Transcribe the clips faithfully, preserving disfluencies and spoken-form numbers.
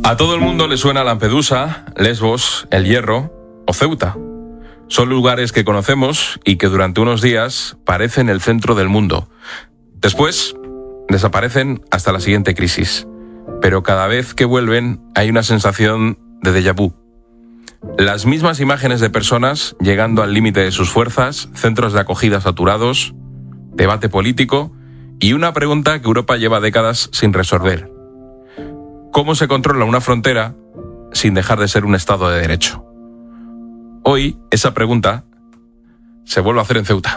A todo el mundo le suena Lampedusa, Lesbos, El Hierro o Ceuta. Son lugares que conocemos y que durante unos días parecen el centro del mundo. Después, desaparecen hasta la siguiente crisis. Pero cada vez que vuelven hay una sensación de déjà vu. Las mismas imágenes de personas llegando al límite de sus fuerzas, centros de acogida saturados, debate político y una pregunta que Europa lleva décadas sin resolver. ¿Cómo se controla una frontera sin dejar de ser un Estado de Derecho? Hoy, esa pregunta se vuelve a hacer en Ceuta.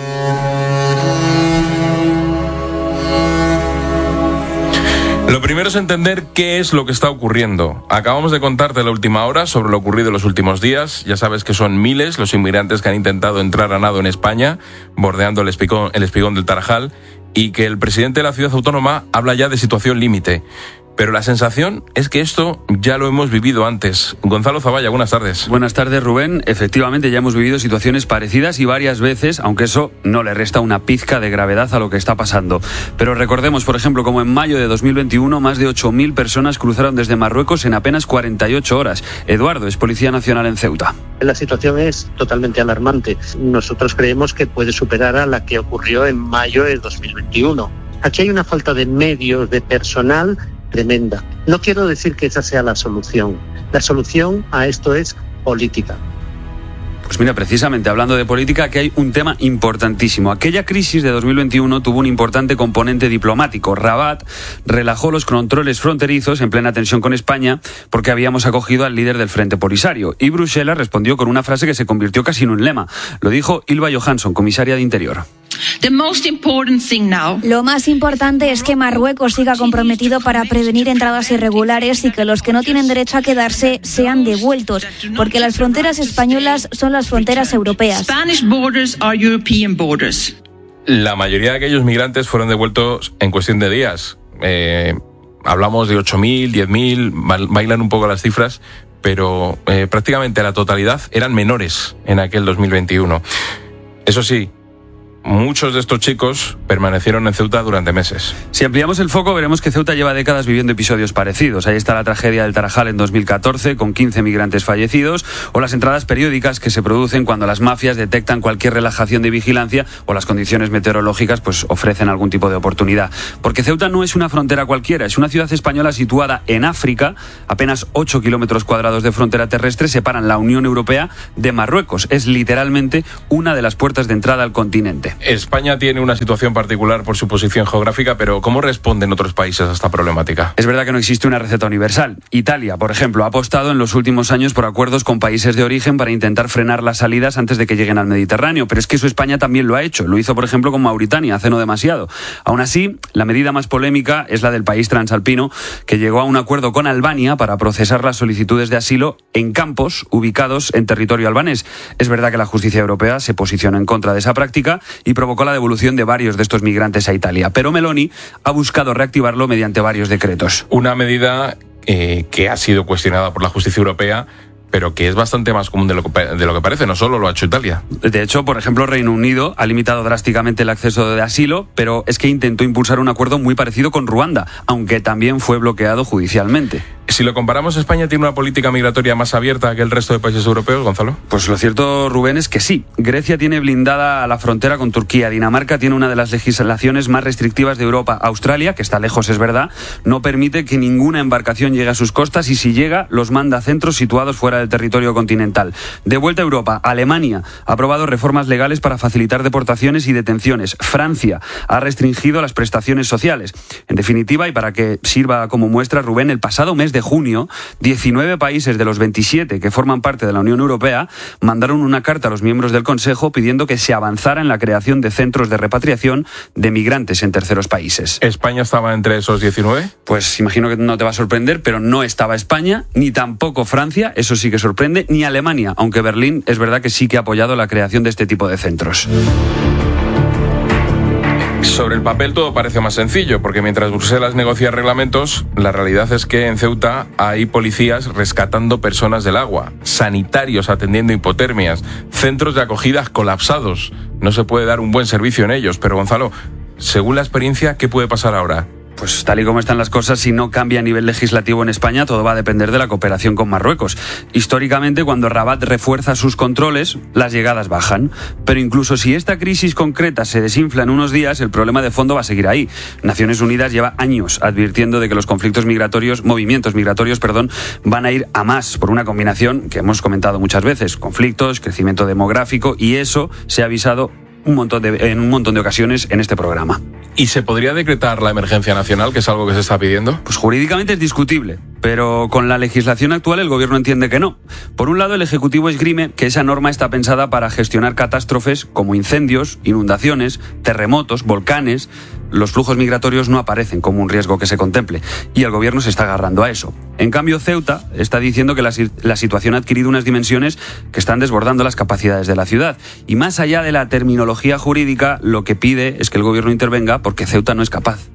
Lo primero es entender qué es lo que está ocurriendo. Acabamos de contarte la última hora sobre lo ocurrido en los últimos días. Ya sabes que son miles los inmigrantes que han intentado entrar a nado en España, bordeando el espigón, el espigón del Tarajal, y que el presidente de la ciudad autónoma habla ya de situación límite. Pero la sensación es que esto ya lo hemos vivido antes. Gonzalo Zavalla, buenas tardes. Buenas tardes, Rubén. Efectivamente, ya hemos vivido situaciones parecidas y varias veces, aunque eso no le resta una pizca de gravedad a lo que está pasando. Pero recordemos, por ejemplo, como en mayo de dos mil veintiuno, más de ocho mil personas cruzaron desde Marruecos en apenas cuarenta y ocho horas. Eduardo es Policía Nacional en Ceuta. La situación es totalmente alarmante. Nosotros creemos que puede superar a la que ocurrió en mayo de dos mil veintiuno. Aquí hay una falta de medios, de personal tremenda. No quiero decir que esa sea la solución. La solución a esto es política. Pues mira, precisamente hablando de política, aquí hay un tema importantísimo. Aquella crisis de dos mil veintiuno tuvo un importante componente diplomático. Rabat relajó los controles fronterizos en plena tensión con España porque habíamos acogido al líder del Frente Polisario. Y Bruselas respondió con una frase que se convirtió casi en un lema. Lo dijo Ylva Johansson, comisaria de Interior. Lo más importante es que Marruecos siga comprometido para prevenir entradas irregulares y que los que no tienen derecho a quedarse sean devueltos, porque las fronteras españolas son las fronteras europeas. La mayoría de aquellos migrantes fueron devueltos en cuestión de días. Eh, hablamos de ocho mil, diez mil, bailan un poco las cifras, pero eh, prácticamente la totalidad eran menores en aquel dos mil veintiuno. Eso sí, muchos de estos chicos permanecieron en Ceuta durante meses. Si ampliamos el foco, veremos que Ceuta lleva décadas viviendo episodios parecidos. Ahí está la tragedia del Tarajal en dos mil catorce, con quince migrantes fallecidos, o las entradas periódicas que se producen cuando las mafias detectan cualquier relajación de vigilancia o las condiciones meteorológicas pues ofrecen algún tipo de oportunidad. Porque Ceuta no es una frontera cualquiera, es una ciudad española situada en África. Apenas ocho kilómetros cuadrados de frontera terrestre separan la Unión Europea de Marruecos. Es literalmente una de las puertas de entrada al continente. España tiene una situación particular por su posición geográfica, pero ¿cómo responden otros países a esta problemática? Es verdad que no existe una receta universal. Italia, por ejemplo, ha apostado en los últimos años por acuerdos con países de origen para intentar frenar las salidas antes de que lleguen al Mediterráneo, pero es que eso España también lo ha hecho. Lo hizo, por ejemplo, con Mauritania hace no demasiado. Aún así, la medida más polémica es la del país transalpino, que llegó a un acuerdo con Albania para procesar las solicitudes de asilo en campos ubicados en territorio albanés. Es verdad que la justicia europea se posicionó en contra de esa práctica y provocó la devolución de varios de estos migrantes a Italia. Pero Meloni ha buscado reactivarlo mediante varios decretos. Una medida eh, que ha sido cuestionada por la justicia europea, pero que es bastante más común de lo, que, de lo que parece. No solo lo ha hecho Italia. De hecho, por ejemplo, Reino Unido ha limitado drásticamente el acceso de asilo, pero es que intentó impulsar un acuerdo muy parecido con Ruanda, aunque también fue bloqueado judicialmente. Si lo comparamos, ¿España tiene una política migratoria más abierta que el resto de países europeos, Gonzalo? Pues lo cierto, Rubén, es que sí. Grecia tiene blindada la frontera con Turquía. Dinamarca tiene una de las legislaciones más restrictivas de Europa. Australia, que está lejos, es verdad, no permite que ninguna embarcación llegue a sus costas y si llega, los manda a centros situados fuera del territorio continental. De vuelta a Europa, Alemania ha aprobado reformas legales para facilitar deportaciones y detenciones. Francia ha restringido las prestaciones sociales. En definitiva, y para que sirva como muestra, Rubén, el pasado mes de junio, diecinueve países de los veintisiete que forman parte de la Unión Europea mandaron una carta a los miembros del Consejo pidiendo que se avanzara en la creación de centros de repatriación de migrantes en terceros países. ¿España estaba entre esos diecinueve? Pues imagino que no te va a sorprender, pero no estaba España, ni tampoco Francia, eso sí que sorprende, ni Alemania, aunque Berlín es verdad que sí que ha apoyado la creación de este tipo de centros. Sobre el papel todo parece más sencillo, porque mientras Bruselas negocia reglamentos, la realidad es que en Ceuta hay policías rescatando personas del agua, sanitarios atendiendo hipotermias, centros de acogida colapsados. No se puede dar un buen servicio en ellos, pero Gonzalo, según la experiencia, ¿qué puede pasar ahora? pues tal y como están las cosas, si no cambia a nivel legislativo en España, todo va a depender de la cooperación con Marruecos. Históricamente, cuando Rabat refuerza sus controles, las llegadas bajan. Pero incluso si esta crisis concreta se desinfla en unos días, el problema de fondo va a seguir ahí. Naciones Unidas lleva años advirtiendo de que los conflictos migratorios, movimientos migratorios, perdón, van a ir a más por una combinación que hemos comentado muchas veces: conflictos, crecimiento demográfico, y eso se ha avisado un montón de, en un montón de ocasiones en este programa. ¿Y se podría decretar la emergencia nacional, que es algo que se está pidiendo? Pues jurídicamente es discutible, pero con la legislación actual el gobierno entiende que no. Por un lado, el Ejecutivo esgrime que esa norma está pensada para gestionar catástrofes como incendios, inundaciones, terremotos, volcanes. Los flujos migratorios no aparecen como un riesgo que se contemple, y el gobierno se está agarrando a eso. En cambio, Ceuta está diciendo que la, la situación ha adquirido unas dimensiones que están desbordando las capacidades de la ciudad. Y más allá de la terminología jurídica, lo que pide es que el gobierno intervenga porque Ceuta no es capaz.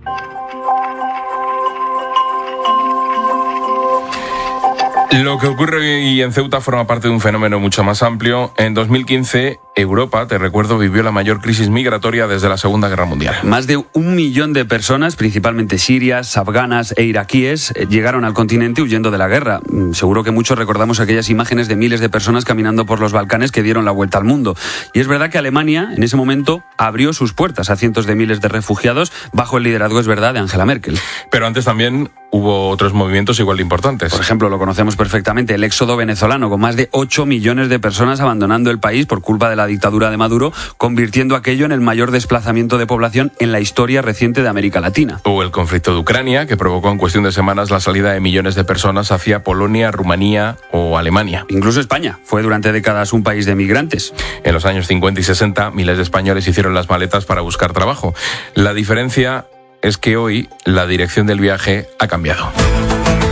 Lo que ocurre hoy en Ceuta forma parte de un fenómeno mucho más amplio. En dos mil quince, Europa, te recuerdo, vivió la mayor crisis migratoria desde la Segunda Guerra Mundial. Más de un millón de personas, principalmente sirias, afganas e iraquíes, llegaron al continente huyendo de la guerra. Seguro que muchos recordamos aquellas imágenes de miles de personas caminando por los Balcanes que dieron la vuelta al mundo. Y es verdad que Alemania, en ese momento, abrió sus puertas a cientos de miles de refugiados bajo el liderazgo, es verdad, de Angela Merkel. Pero antes también hubo otros movimientos igual de importantes. Por ejemplo, lo conocemos perfectamente, el éxodo venezolano, con más de ocho millones de personas abandonando el país por culpa de la dictadura de Maduro, convirtiendo aquello en el mayor desplazamiento de población en la historia reciente de América Latina. O el conflicto de Ucrania, que provocó en cuestión de semanas la salida de millones de personas hacia Polonia, Rumanía o Alemania. Incluso España fue durante décadas un país de migrantes. En los años cincuenta y sesenta, miles de españoles hicieron las maletas para buscar trabajo. La diferencia es que hoy la dirección del viaje ha cambiado.